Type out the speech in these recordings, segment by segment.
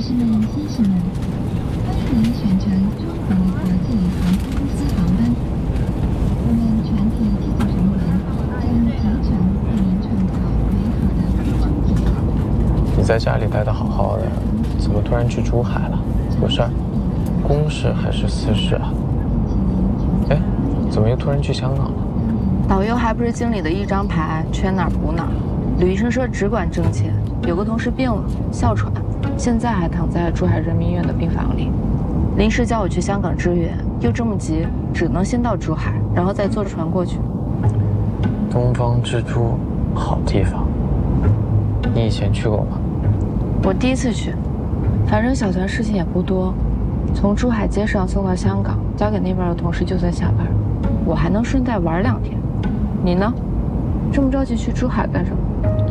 士们、先生们，欢迎您选乘中国国际航空公司航班。我们全体机组成员将竭诚为您创造美好的空中体验。 你在家里待得好好的，怎么突然去珠海了？有事儿？公事还是私事啊？哎，怎么又突然去香港了？ 导游还不是经理的一张牌，缺哪儿补哪儿。吕医生说只管挣钱，有个同事病了，哮喘，现在还躺在珠海人民医院的病房里。临时叫我去香港支援，又这么急，只能先到珠海，然后再坐船过去。 东方之珠，好地方。你以前去过吗？ 我第一次去，反正小团事情也不多，从珠海街上送到香港，交给那边的同事就算下班，我还能顺带玩2天。你呢？这么着急去珠海干什么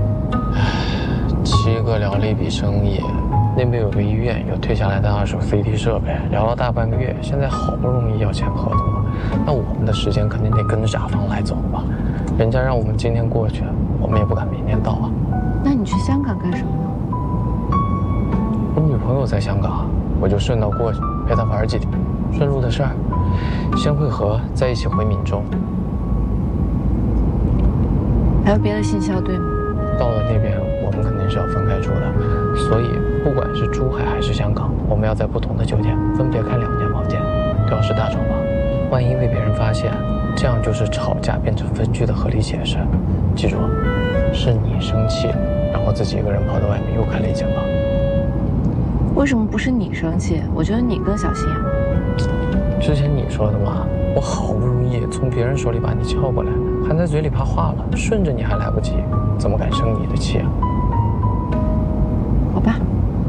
7个聊了一笔生意，那边有个医院又退下来的2手 CT 设备，聊了大半个月，现在好不容易要签合同了，那我们的时间肯定得跟着甲方来走吧。人家让我们今天过去，我们也不敢明天到啊。 那你去香港干什么呢？ 我女朋友在香港，我就顺道过去陪她玩几天，顺路的事儿。先会合，再一起回闽中。 还有别的信息要对吗？ 到了那边，我们肯定是要分开住的，所以不管是珠海还是香港，我们要在不同的酒店分别开2间房间，都要是大床房。万一被别人发现，这样就是吵架变成分居的合理解释。记住，是你生气，然后自己一个人跑到外面又开了1间房。 为什么不是你生气？我觉得你更小心啊。 之前你说的嘛，我好不容易从别人手里把你撬过来，含在嘴里怕化了，顺着你还来不及，怎么敢生你的气啊？ 好吧，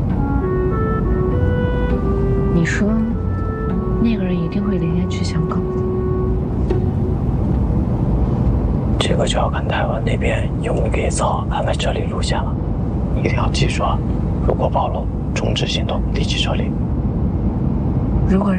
你说那个人一定会连夜去香港， 这个就要看台湾那边有没有给早安排撤离路线了。一定要记住，如果暴露，终止行动，立即撤离。 如果